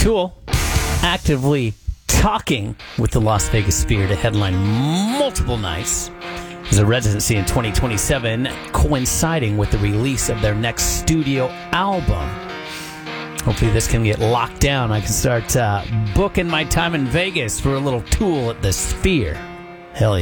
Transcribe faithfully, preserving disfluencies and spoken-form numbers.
Tool actively talking with the Las Vegas Sphere to headline multiple nights as a residency in twenty twenty-seven, coinciding with the release of their next studio album. Hopefully this can get locked down. I can start uh, booking my time in Vegas for a little Tool at the Sphere. Hell yeah.